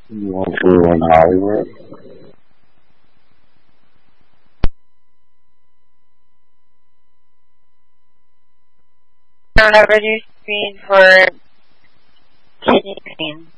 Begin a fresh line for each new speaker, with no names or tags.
Mostly in Hollywood.
Whenever you screen for kidney pain.